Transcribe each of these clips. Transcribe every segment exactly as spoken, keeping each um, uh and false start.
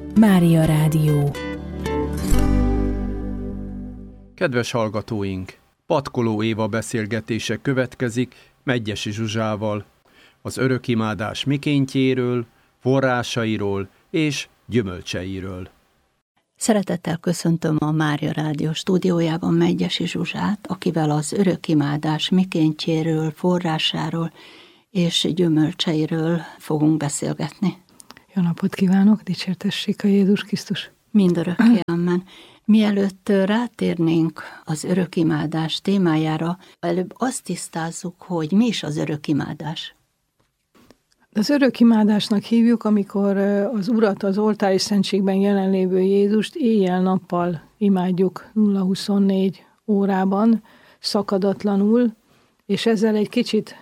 Mária Rádió. Kedves hallgatóink! Patkoló Éva beszélgetése következik Medgyessy Zsuzsával, az örökimádás mikéntjéről, forrásairól és gyümölcseiről. Szeretettel köszöntöm a Mária Rádió stúdiójában Medgyessy Zsuzsát, akivel az örökimádás mikéntjéről, forrásáról és gyümölcseiről fogunk beszélgetni. Jó napot kívánok, dicsértessék a Jézus Krisztus! Mindörökké amen. Mielőtt rátérnénk az örökimádás témájára, előbb azt tisztázzuk, hogy mi is az örökimádás. Az örökimádásnak hívjuk, amikor az Urat, az oltári szentségben jelenlévő Jézust éjjel-nappal imádjuk nulla huszonnégy órában, szakadatlanul, és ezzel egy kicsit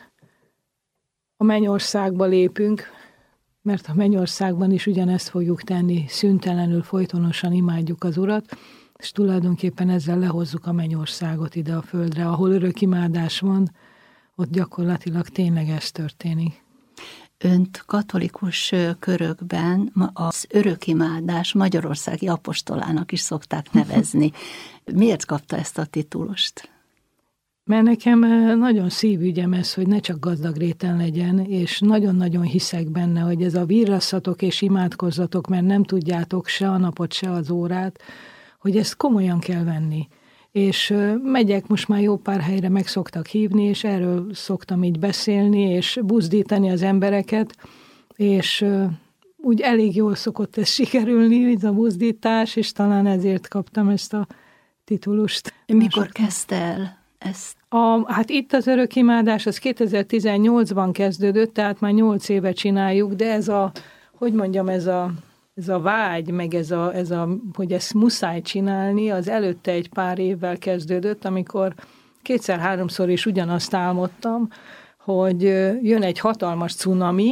a mennyországba lépünk, mert a mennyországban is ugyanezt fogjuk tenni, szüntelenül, folytonosan imádjuk az Urat, és tulajdonképpen ezzel lehozzuk a mennyországot ide a földre, ahol örökimádás van, ott gyakorlatilag tényleg ez történik. Önt katolikus körökben az örökimádás magyarországi apostolának is szokták nevezni. Miért kapta ezt a titulust? Mert nekem nagyon szívügyem ez, hogy ne csak gazdag réten legyen, és nagyon-nagyon hiszek benne, hogy ez a virrasszatok és imádkozzatok, mert nem tudjátok se a napot, se az órát, hogy ezt komolyan kell venni. És megyek most már jó pár helyre, meg szoktak hívni, és erről szoktam így beszélni, és buzdítani az embereket, és úgy elég jól szokott ez sikerülni, ez a buzdítás, és talán ezért kaptam ezt a titulust. Mikor kezdte el ezt? A, hát itt az örökimádás, az kétezer-tizennyolcban kezdődött, tehát már nyolc éve csináljuk, de ez a, hogy mondjam, ez a, ez a vágy, meg ez a, ez a, hogy ezt muszáj csinálni, az előtte egy pár évvel kezdődött, amikor kétszer-háromszor is ugyanazt álmodtam, hogy jön egy hatalmas cunami,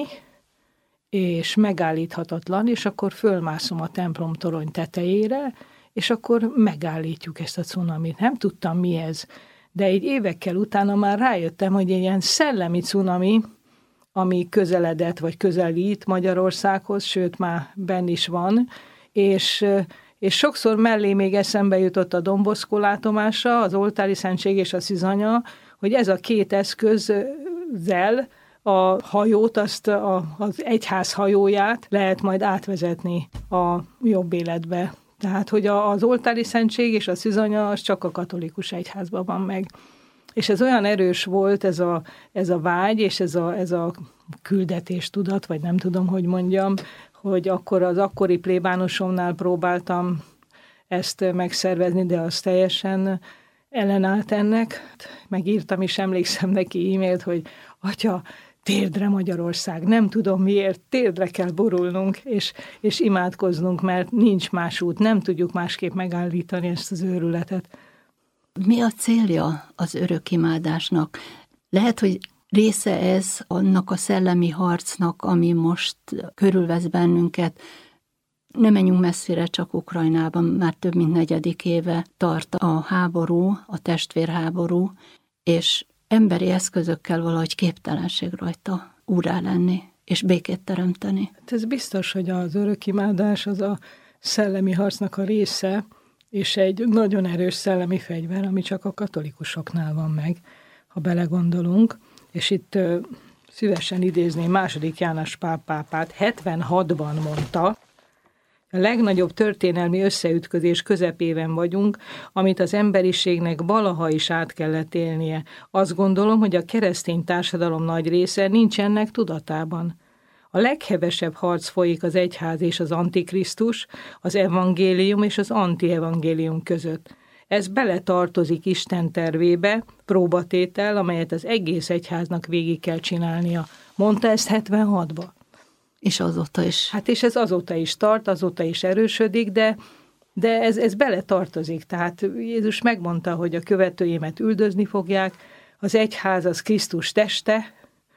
és megállíthatatlan, és akkor fölmászom a templom torony tetejére, és akkor megállítjuk ezt a cunamit. Nem tudtam, mi ez. De egy évekkel utána már rájöttem, hogy egy ilyen szellemi cunami, ami közeledett, vagy közelít Magyarországhoz, sőt már benn is van, és, és sokszor mellé még eszembe jutott a Don Bosco látomása, az oltári szentség és a szűzanya, hogy ez a két eszközzel a hajót, azt a, az egyház hajóját lehet majd átvezetni a jobb életbe. Tehát, hogy az oltári szentség és a szűzanya az csak a katolikus egyházban van meg. És ez olyan erős volt, ez a, ez a vágy, és ez a, ez a küldetéstudat, vagy nem tudom, hogy mondjam, hogy akkor az akkori plébánosomnál próbáltam ezt megszervezni, de az teljesen ellenállt ennek. Megírtam is, emlékszem neki e-mailt, hogy atya, térdre Magyarország, nem tudom miért, térdre kell borulnunk, és, és imádkoznunk, mert nincs más út, nem tudjuk másképp megállítani ezt az őrületet. Mi a célja az örökimádásnak? Lehet, hogy része ez annak a szellemi harcnak, ami most körülvesz bennünket. Ne menjünk messzire, csak Ukrajnában már több mint negyedik éve tart a háború, a testvérháború, és emberi eszközökkel valahogy képtelenség rajta úrrá lenni, és békét teremteni. Hát ez biztos, hogy az örökimádás az a szellemi harcnak a része, és egy nagyon erős szellemi fegyver, ami csak a katolikusoknál van meg, ha belegondolunk. És itt ö, szívesen idézném második János Pál pápát, hetvenhatban mondta, a legnagyobb történelmi összeütközés közepében vagyunk, amit az emberiségnek valaha is át kellett élnie. Azt gondolom, hogy a keresztény társadalom nagy része nincs ennek tudatában. A leghevesebb harc folyik az egyház és az antikrisztus, az evangélium és az antievangélium között. Ez beletartozik Isten tervébe, próbatétel, amelyet az egész egyháznak végig kell csinálnia. Mondta ezt hetvenhatba. És azóta is. Hát és ez azóta is tart, azóta is erősödik, de, de ez, ez beletartozik. Tehát Jézus megmondta, hogy a követőjémet üldözni fogják, az egyház az Krisztus teste,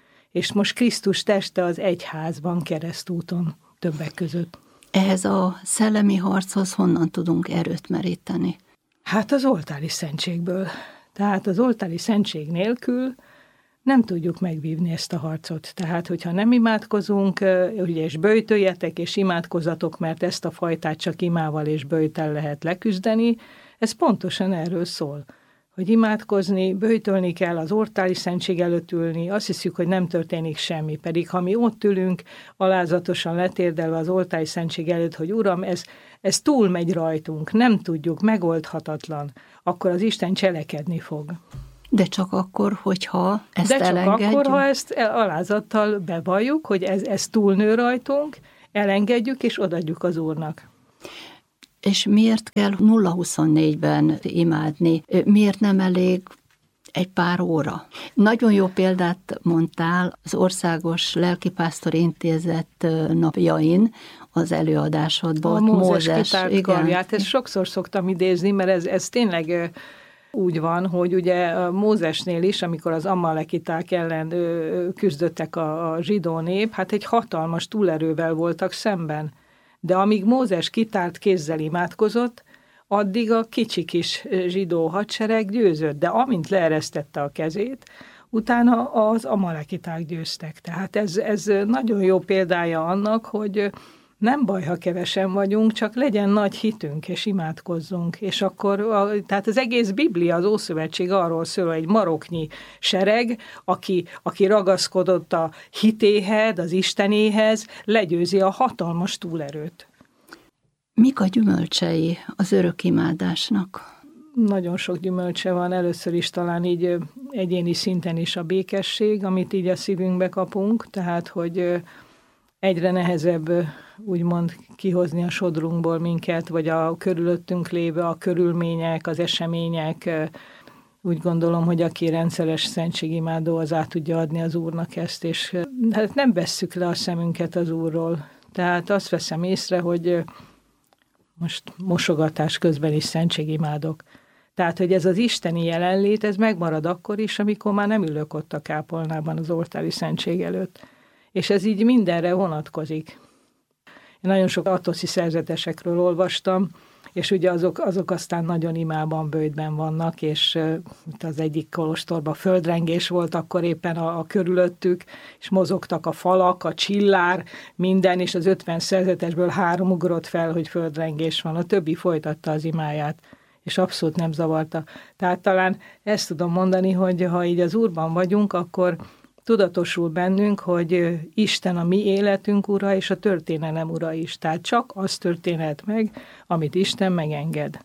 és most Krisztus teste az egyházban keresztúton többek között. Ehhez a szellemi harchoz honnan tudunk erőt meríteni? Hát az oltári szentségből. Tehát az oltári szentség nélkül nem tudjuk megvívni ezt a harcot. Tehát, hogyha nem imádkozunk, ugye, és böjtöljetek, és imádkozatok, mert ezt a fajtát csak imával és böjttel lehet leküzdeni, ez pontosan erről szól. Hogy imádkozni, böjtölni kell, az orrtáli szentség előtt ülni, azt hiszük, hogy nem történik semmi, pedig ha mi ott ülünk, alázatosan letérdelve az orrtáli szentség előtt, hogy Uram, ez, ez túlmegy rajtunk, nem tudjuk, megoldhatatlan, akkor az Isten cselekedni fog. De csak akkor, hogyha ezt De csak elengedjük? akkor, ha ezt alázattal bevalljuk, hogy ez, ez túlnő rajtunk, elengedjük és odaadjuk az Úrnak. És miért kell nulla huszonnégyben imádni? Miért nem elég egy pár óra? Nagyon jó példát mondtál az Országos Lelkipásztori Intézet napjain, az előadásodban. A Mózes kitárt karját, ezt sokszor szoktam idézni, mert ez, ez tényleg úgy van, hogy ugye a Mózesnél is, amikor az amalekiták ellen küzdöttek a, a zsidó nép, hát egy hatalmas túlerővel voltak szemben. De amíg Mózes kitárt kézzel imádkozott, addig a kicsi kis zsidó hadsereg győzött, de amint leeresztette a kezét, utána az amalekiták győztek. Tehát ez, ez nagyon jó példája annak, hogy nem baj, ha kevesen vagyunk, csak legyen nagy hitünk, és imádkozzunk. És akkor, a, tehát az egész Biblia, az Ószövetség arról szól, egy maroknyi sereg, aki, aki ragaszkodott a hitéhez, az Istenéhez, legyőzi a hatalmas túlerőt. Mik a gyümölcsei az örökimádásnak? Nagyon sok gyümölcse van, először is talán így egyéni szinten is a békesség, amit így a szívünkbe kapunk, tehát, hogy egyre nehezebb úgymond kihozni a sodrunkból minket, vagy a körülöttünk lévő, a körülmények, az események. Úgy gondolom, hogy aki rendszeres szentségimádó, az át tudja adni az Úrnak ezt, és hát nem vesszük le a szemünket az Úrról. Tehát azt veszem észre, hogy most mosogatás közben is szentségimádok. Tehát, hogy ez az isteni jelenlét, ez megmarad akkor is, amikor már nem ülök ott a kápolnában az oltári szentség előtt. És ez így mindenre vonatkozik. Én nagyon sok atoszi szerzetesekről olvastam, és ugye azok, azok aztán nagyon imában, böjtben vannak, és uh, az egyik kolostorban földrengés volt akkor éppen a, a körülöttük, és mozogtak a falak, a csillár, minden, és az ötven szerzetesből három ugrott fel, hogy földrengés van, a többi folytatta az imáját, és abszolút nem zavarta. Tehát talán ezt tudom mondani, hogy ha így az Úrban vagyunk, akkor tudatosul bennünk, hogy Isten a mi életünk ura, és a történelem ura is. Tehát csak az történhet meg, amit Isten megenged.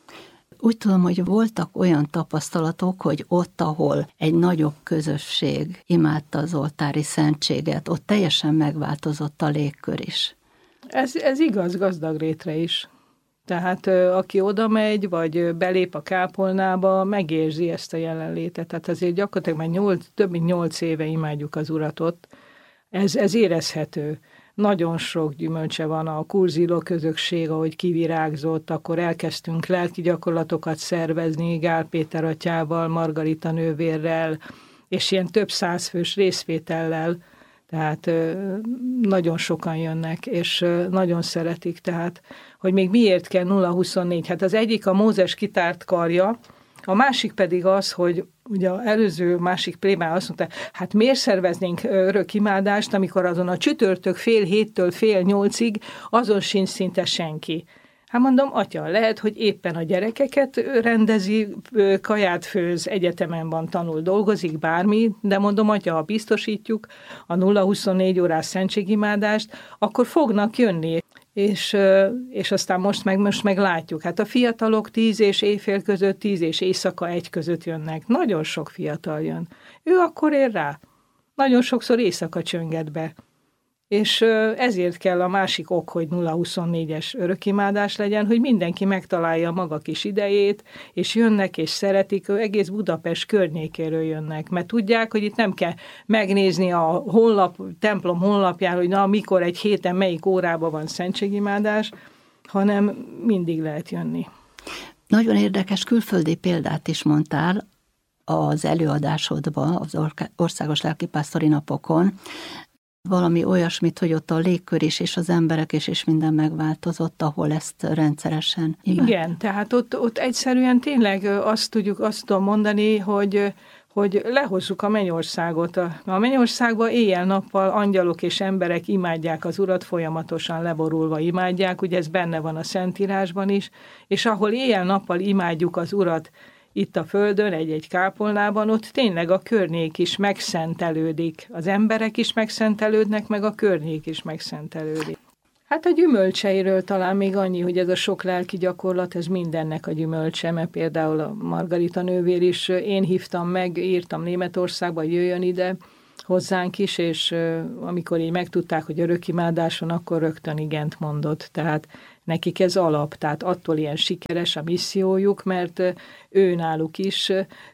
Úgy tudom, hogy voltak olyan tapasztalatok, hogy ott, ahol egy nagyobb közösség imádta az oltári szentséget, ott teljesen megváltozott a légkör is. Ez, ez igaz Gazdagrétre is. Tehát aki oda megy, vagy belép a kápolnába, megérzi ezt a jelenlétet. Tehát azért gyakorlatilag már nyolc, több mint nyolc éve imádjuk az Urat ott. Ez, ez érezhető. Nagyon sok gyümölcse van a kurziló közösség, ahogy kivirágzott, akkor elkezdtünk lelki gyakorlatokat szervezni Gál Péter atyával, Margarita nővérrel, és ilyen több százfős részvétellel. Tehát nagyon sokan jönnek, és nagyon szeretik. Tehát, hogy még miért kell nulla huszonnégy? Hát az egyik a Mózes kitárt karja, a másik pedig az, hogy ugye az előző másik plébán azt mondta, hát miért szerveznénk örökimádást, amikor azon a csütörtök fél héttől fél nyolcig azon sincs szinte senki. Hát mondom, atya, lehet, hogy éppen a gyerekeket rendezi, kaját főz, egyetemen van, tanul, dolgozik, bármi, de mondom, atya, ha biztosítjuk a nulla huszonnégy órás szentségimádást, akkor fognak jönni. És, és aztán most meg, most meg látjuk. Hát a fiatalok tíz és éjfél között, tíz és éjszaka egy között jönnek. Nagyon sok fiatal jön. Ő akkor ér rá. Nagyon sokszor éjszaka csönget be. És ezért kell a másik ok, hogy nulla huszonnégyes örökimádás legyen, hogy mindenki megtalálja maga kis idejét, és jönnek és szeretik, egész Budapest környékéről jönnek, mert tudják, hogy itt nem kell megnézni a honlap, templom honlapján, hogy na, mikor egy héten melyik órában van szentségimádás, hanem mindig lehet jönni. Nagyon érdekes külföldi példát is mondtál az előadásodban, az Országos Lelkipásztori Napokon, valami olyasmit, hogy ott a légkör is, és az emberek is, és minden megváltozott, ahol ezt rendszeresen imádják. Igen, tehát ott, ott egyszerűen tényleg azt tudjuk, azt tudom mondani, hogy, hogy lehozzuk a mennyországot. A mennyországban éjjel-nappal angyalok és emberek imádják az Urat, folyamatosan leborulva imádják, ugye ez benne van a Szentírásban is, és ahol éjjel-nappal imádjuk az Urat itt a földön, egy-egy kápolnában, ott tényleg a környék is megszentelődik. Az emberek is megszentelődnek, meg a környék is megszentelődik. Hát a gyümölcseiről talán még annyi, hogy ez a sok lelki gyakorlat, ez mindennek a gyümölcse, mert például a Margarita nővér is, én hívtam meg, írtam Németországba, hogy jöjjön ide hozzánk is, és amikor így megtudták, hogy örökimádáson, akkor rögtön igent mondott. Tehát nekik ez alap, tehát attól ilyen sikeres a missziójuk, mert ő náluk is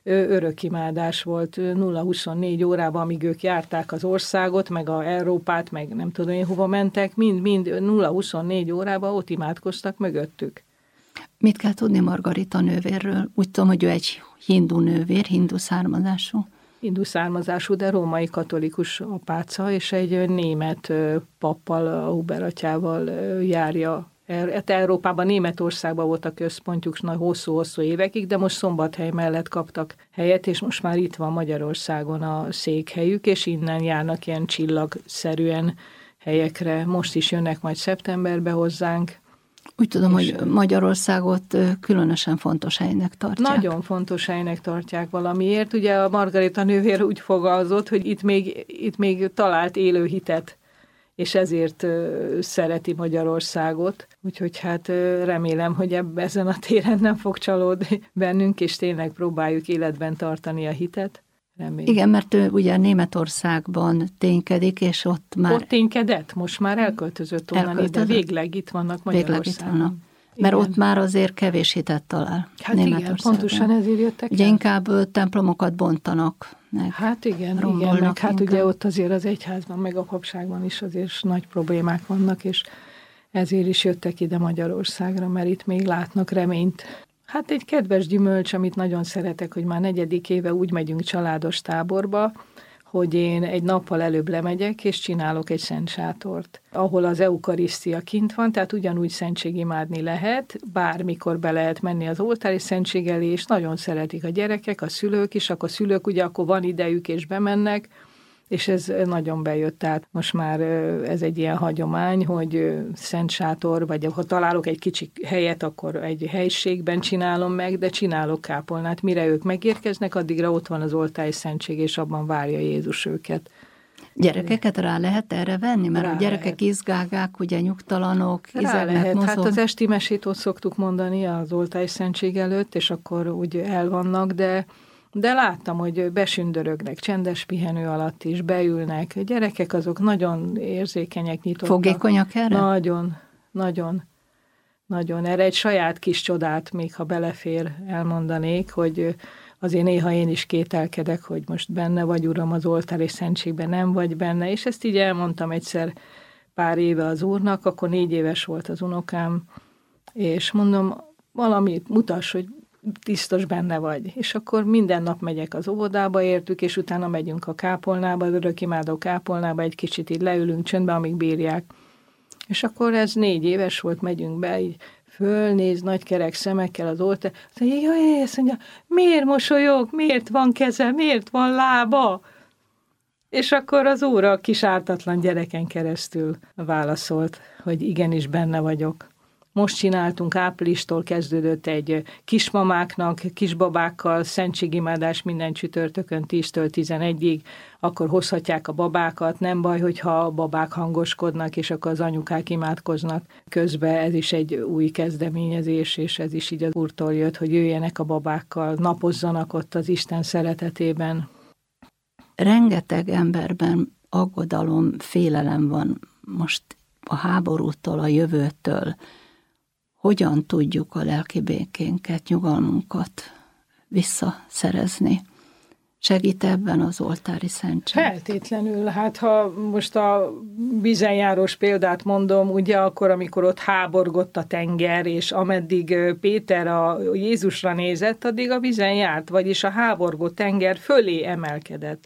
örökimádás volt nulla huszonnégy órában, amíg ők járták az országot, meg a Európát, meg nem tudom én hova mentek, mind-mind nulla huszonnégy órában ott imádkoztak mögöttük. Mit kell tudni Margarita nővérről? Úgy tudom, hogy ő egy hindu nővér, hindu származású. Hindu származású, de római katolikus apáca, és egy német pappal, a Huber atyával járja. Hát Európában, Németországban volt a központjuk hosszú-hosszú évekig, de most Szombathely mellett kaptak helyet, és most már itt van Magyarországon a székhelyük, és innen járnak ilyen csillagszerűen helyekre. Most is jönnek majd szeptemberbe hozzánk. Úgy tudom, hogy Magyarországot különösen fontos helynek tartják. Nagyon fontos helynek tartják valamiért. Ugye a Margarita nővér úgy fogalmazott, hogy itt még, itt még talált élő hitet, és ezért szereti Magyarországot. Úgyhogy hát remélem, hogy ebben ezen a téren nem fog csalódni bennünk, és tényleg próbáljuk életben tartani a hitet. Remélem. Igen, mert ő ugye Németországban ténykedik, és ott már... Ott ténykedett, most már elköltözött onnan elköltözött. Ide, végleg itt vannak Magyarországon. Végleg itt vannak. Mert igen. Ott már azért kevés hitet talál. Hát igen, pontosan ezért jöttek ugye el. Inkább templomokat bontanak. Meg hát igen, igen, meg hát ugye ott azért az egyházban, meg a papságban is azért nagy problémák vannak, és ezért is jöttek ide Magyarországra, mert itt még látnak reményt. Hát egy kedves gyümölcs, amit nagyon szeretek, hogy már negyedik éve úgy megyünk családos táborba, hogy én egy nappal előbb lemegyek, és csinálok egy szent sátort, ahol az eukarisztia kint van, tehát ugyanúgy szentségimádni lehet, bármikor be lehet menni az oltári szentség elé, és nagyon szeretik a gyerekek, a szülők is, akkor a szülők ugye akkor van idejük, és bemennek, és ez nagyon bejött, tehát most már ez egy ilyen hagyomány, hogy szent sátor, vagy ha találok egy kicsi helyet, akkor egy helyiségben csinálom meg, de csinálok kápolnát. Mire ők megérkeznek, addigra ott van az oltári szentség, és abban várja Jézus őket. Gyerekeket rá lehet erre venni? Mert rá a gyerekek lehet. Izgágák, ugye nyugtalanok, izegnek, mozog. Hát az esti mesét ott szoktuk mondani az oltári szentség előtt, és akkor úgy elvannak, de De láttam, hogy besündörögnek csendes pihenő alatt is, beülnek. A gyerekek azok nagyon érzékenyek, nyitottak. Fogékonyak erre? Nagyon, nagyon, nagyon. Erre egy saját kis csodát, még ha belefér, elmondanék, hogy azért néha én is kételkedek, hogy most benne vagy, Uram, az oltári szentségben, nem vagy benne, és ezt így elmondtam egyszer pár éve az Úrnak, akkor négy éves volt az unokám, és mondom, valamit mutass, hogy biztos benne vagy. És akkor minden nap megyek az óvodába értük, és utána megyünk a kápolnába, az örökimádó kápolnába, egy kicsit így leülünk csöndbe, amíg bírják. És akkor ez négy éves volt, megyünk be, így fölnéz nagy kerek szemekkel az oltár, azt mondja, jaj, azt mondja, miért mosolyog, miért van keze, miért van lába? És akkor az Úr a kis ártatlan gyereken keresztül válaszolt, hogy igenis benne vagyok. Most csináltunk, áprilistól kezdődött egy kismamáknak, kisbabákkal szentségimádás minden csütörtökön tíztől tizenegyig, akkor hozhatják a babákat, nem baj, hogyha a babák hangoskodnak, és akkor az anyukák imádkoznak közben, ez is egy új kezdeményezés, és ez is így az Úrtól jött, hogy jöjjenek a babákkal, napozzanak ott az Isten szeretetében. Rengeteg emberben aggodalom, félelem van most a háborútól, a jövőtől. Hogyan tudjuk a lelki békénket, nyugalmunkat visszaszerezni? Segít ebben az oltári szentség? Feltétlenül. Hát ha most a vízenjárós példát mondom, ugye akkor, amikor ott háborgott a tenger, és ameddig Péter a Jézusra nézett, addig a vízen járt, vagyis a háborgó tenger fölé emelkedett.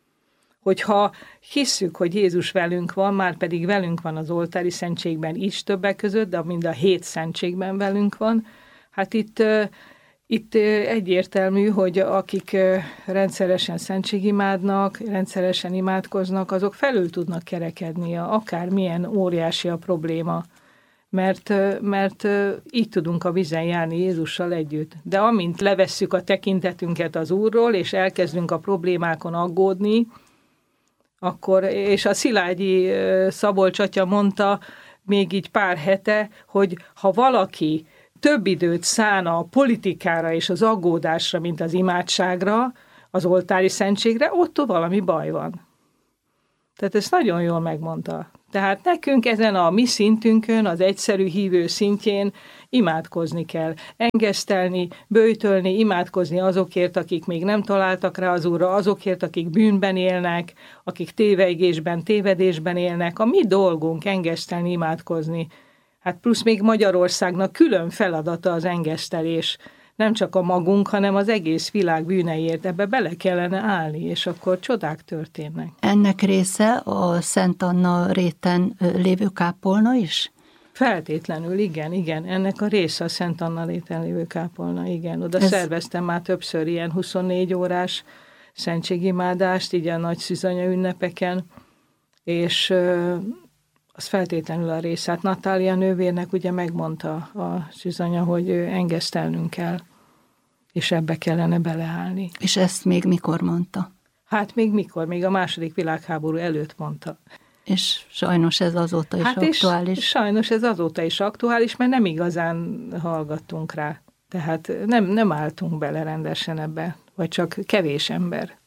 Hogyha hisszük, hogy Jézus velünk van, már pedig velünk van az oltári szentségben is többek között, de mind a hét szentségben velünk van, hát itt Itt egyértelmű, hogy akik rendszeresen szentségimádnak, rendszeresen imádkoznak, azok felül tudnak kerekedni, akármilyen óriási a probléma, mert, mert így tudunk a vízen járni Jézussal együtt. De amint levesszük a tekintetünket az Úrról, és elkezdünk a problémákon aggódni, akkor, és a Szilágyi Szabolcs atya mondta még így pár hete, hogy ha valaki több időt szán a politikára és az aggódásra, mint az imádságra, az oltári szentségre, ott valami baj van. Tehát ezt nagyon jól megmondta. Tehát nekünk ezen a mi szintünkön, az egyszerű hívő szintjén imádkozni kell. Engesztelni, böjtölni, imádkozni azokért, akik még nem találtak rá az Úrra, azokért, akik bűnben élnek, akik tévejgésben, tévedésben élnek. A mi dolgunk engesztelni, imádkozni. Hát plusz még Magyarországnak külön feladata az engesztelés. Nem csak a magunk, hanem az egész világ bűneiért. Ebbe bele kellene állni, és akkor csodák történnek. Ennek része a Szent Anna réten lévő kápolna is? Feltétlenül, igen, igen. Ennek a része a Szent Anna réten lévő kápolna, igen. Oda Ez... szerveztem már többször ilyen huszonnégy órás szentségimádást, így a nagy szűzanya ünnepeken, és az feltétlenül a része. Hát Natália nővérnek ugye megmondta a szűzanya, hogy engesztelnünk kell, és ebbe kellene beleállni. És ezt még mikor mondta? Hát még mikor? Még a második világháború előtt mondta. És sajnos ez azóta is hát aktuális. És sajnos ez azóta is aktuális, mert nem igazán hallgattunk rá. Tehát nem, nem álltunk bele rendesen ebbe, vagy csak kevés ember.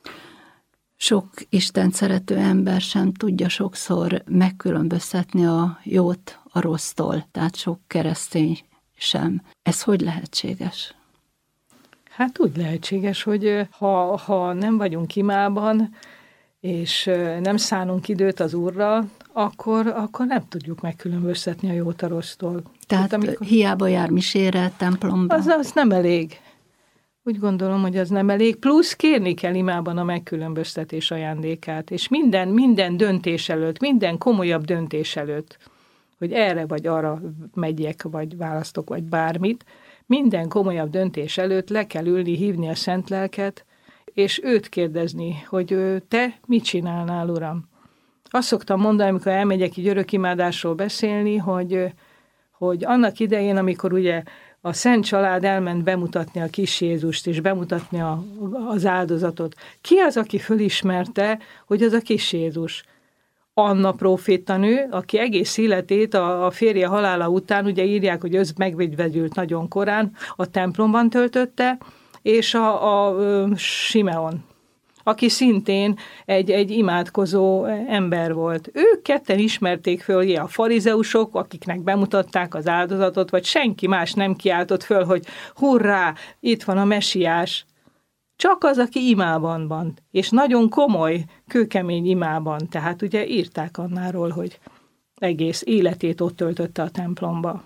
Sok Isten szerető ember sem tudja sokszor megkülönböztetni a jót a rossztól, tehát sok keresztény sem. Ez hogy lehetséges? Hát úgy lehetséges, hogy ha, ha nem vagyunk imában, és nem szánunk időt az Úrra, akkor, akkor nem tudjuk megkülönböztetni a jót a rossztól. Tehát, Tehát amikor... hiába jár misére, templomba? Az, az nem elég. Úgy gondolom, hogy az nem elég. Plusz kérni kell imában a megkülönböztetés ajándékát. És minden, minden döntés előtt, minden komolyabb döntés előtt, hogy erre vagy arra megyek, vagy választok, vagy bármit, minden komolyabb döntés előtt le kell ülni, hívni a Szent Lelket, és őt kérdezni, hogy te mit csinálnál, Uram? Azt szoktam mondani, amikor elmegyek így örökimádásról beszélni, hogy, hogy annak idején, amikor ugye a Szent Család elment bemutatni a kis Jézust, és bemutatni a, az áldozatot. Ki az, aki fölismerte, hogy az a kis Jézus? Anna prófétanő, aki egész életét a, a férje halála után, ugye írják, hogy öz megvegyült nagyon korán, a templomban töltötte, és a, a Simeon, aki szintén egy, egy imádkozó ember volt. Ők ketten ismerték föl, a farizeusok, akiknek bemutatták az áldozatot, vagy senki más nem kiáltott föl, hogy hurrá, itt van a mesiás. Csak az, aki imában van, és nagyon komoly, kőkemény imában. Tehát ugye írták Annáról, hogy egész életét ott töltötte a templomba.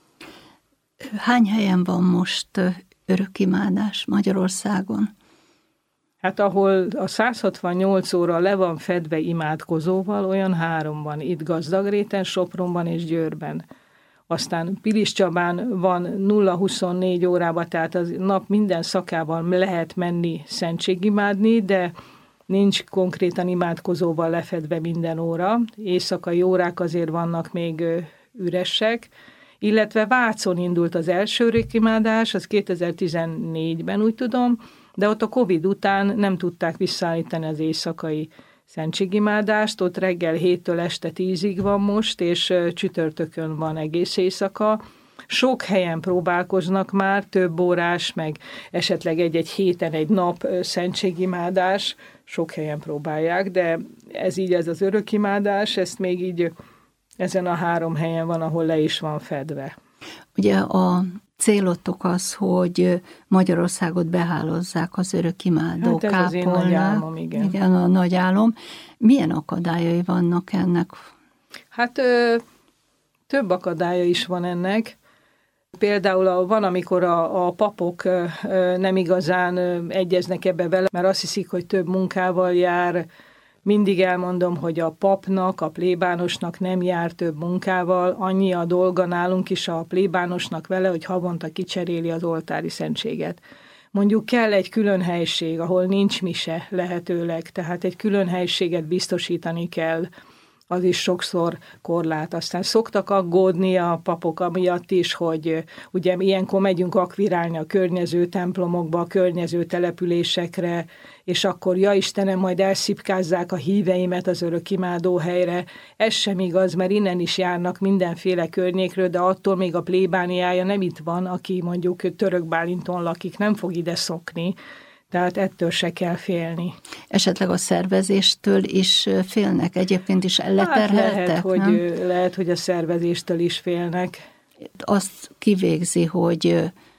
Hány helyen van most örökimádás Magyarországon? Hát ahol a száz hatvannyolc óra le van fedve imádkozóval, olyan három van. Itt Gazdagréten, Sopronban és Győrben. Aztán Pilis Csabán van nulla huszonnégy órában, tehát az nap minden szakában lehet menni szentségimádni, de nincs konkrétan imádkozóval lefedve minden óra. Éjszakai órák azért vannak még üresek, illetve Vácon indult az első örökimádás, az kétezer-tizennégyben úgy tudom, de ott a Covid után nem tudták visszaállítani az éjszakai szentségimádást, ott reggel héttől este tízig van most, és csütörtökön van egész éjszaka. Sok helyen próbálkoznak már, több órás, meg esetleg egy-egy héten egy nap szentségimádás, sok helyen próbálják, de ez így, ez az örökimádás, ezt még így ezen a három helyen van, ahol le is van fedve. Ugye a célotok az, hogy Magyarországot behálózzák az örökimádó hát ez az én nagy álmom, igen. Igen, a nagy álom. Milyen akadályai vannak ennek? Hát ö, több akadálya is van ennek. Például a, van, amikor a, a papok ö, nem igazán ö, egyeznek ebbe vele, mert azt hiszik, hogy több munkával jár, Mindig elmondom, hogy a papnak, a plébánosnak nem jár több munkával, annyi a dolga nálunk is a plébánosnak vele, hogy havonta kicseréli az oltári szentséget. Mondjuk kell egy külön helység, ahol nincs mise lehetőleg, tehát egy külön helységet biztosítani kell, az is sokszor korlát. Aztán szoktak aggódni a papok amiatt is, hogy ugye ilyenkor megyünk akvirálni a környező templomokba, a környező településekre, és akkor, ja Istenem, majd elszipkázzák a híveimet az örökimádó helyre. Ez sem igaz, mert innen is járnak mindenféle környékről, de attól még a plébániája nem itt van, aki mondjuk Török Bálinton lakik, nem fog ide szokni. Tehát ettől se kell félni. Esetleg a szervezéstől is félnek? Egyébként is leterheltek, hát lehet, hogy, nem? lehet, hogy a szervezéstől is félnek. Azt kivégzi, hogy